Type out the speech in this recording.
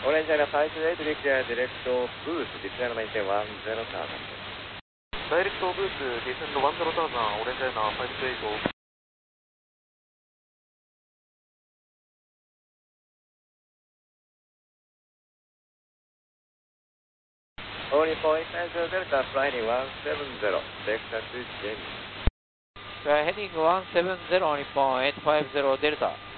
Orange China 58, declare direct boost, descend maintain 10 thousand. Direct boost, descend 10,000, Orange China 58. Only point 90 Delta, flying 170, vector to Jamie. We are heading 170 on point 50 Delta.